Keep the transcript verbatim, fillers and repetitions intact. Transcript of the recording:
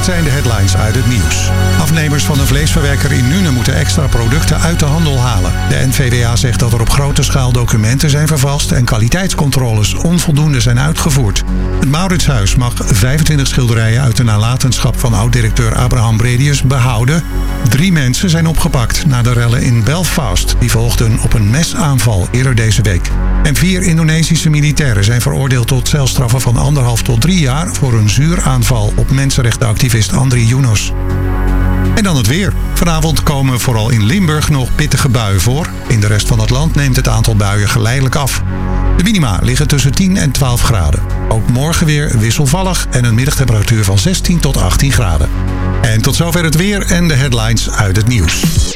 zijn de headlines uit het nieuws. Afnemers van een vleesverwerker in Nuenen moeten extra producten uit de handel halen. De N V W A zegt dat er op grote schaal documenten zijn vervalst en kwaliteitscontroles onvoldoende zijn uitgevoerd. Het Mauritshuis mag vijfentwintig schilderijen uit de nalatenschap van oud-directeur Abraham Bredius behouden. Drie mensen zijn opgepakt na de rellen in Belfast. Die volgden op een mesaanval eerder deze week. En vier Indonesische militairen zijn veroordeeld tot celstraffen van anderhalf tot drie jaar voor een zuuraanval op mensenrechtenactivist Andri Yunus. En dan het weer. Vanavond komen vooral in Limburg nog pittige buien voor. In de rest van het land neemt het aantal buien geleidelijk af. De minima liggen tussen tien en twaalf graden. Ook morgen weer wisselvallig en een middagtemperatuur van zestien tot achttien graden. En tot zover het weer en de headlines uit het nieuws.